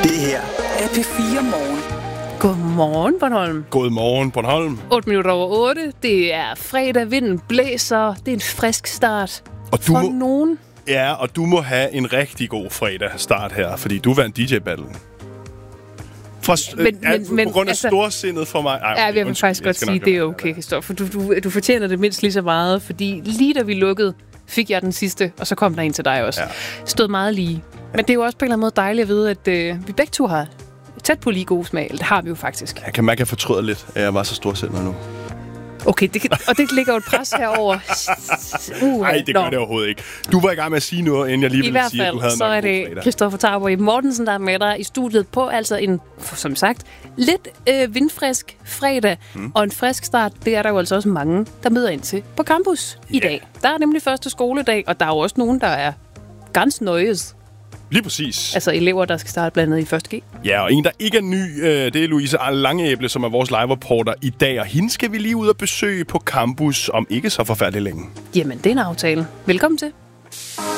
Det her er P4 Morgen. Godmorgen, Bornholm. Godmorgen, Bornholm. 8 minutter over 8. Det er fredag, vinden blæser. Det er en frisk start Og du for må, nogen. ja, og du må have en rigtig god fredag start her, fordi du vandt DJ-battlen. På grund af storsindet for mig. Ja, jeg vil faktisk godt sige, det er okay, Kristoffer. Du fortjener det mindst lige så meget, fordi lige da vi lukkede, fik jeg den sidste, og så kom der en til dig også. Ja. Stod meget lige. Men det er jo også på en eller anden måde dejligt at vide, at vi begge to har tæt på lige god smag. Det har vi jo faktisk. Man kan fortryde lidt, at jeg var så storsindet nu. Okay, det ligger jo et pres herover. Nej, det gør det overhovedet ikke. Du var i gang med at sige noget, inden jeg lige ville sige, at du havde så er det Kristoffer Tauborg Mortensen, der er med dig i studiet på, altså en, som sagt, lidt vindfrisk fredag. Og en frisk start, det er der jo altså også mange, der møder ind til på campus i dag. Der er nemlig første skoledag, og der er jo også nogen, der er ganske nøjes. Lige præcis. Altså elever, der skal starte blandt andet i 1. G. Ja, og en, der ikke er ny, det er Louise Langeæble, som er vores live-reporter i dag. Og hende skal vi lige ud og besøge på campus om ikke så forfærdeligt længe. Jamen, det er en aftale. Velkommen til.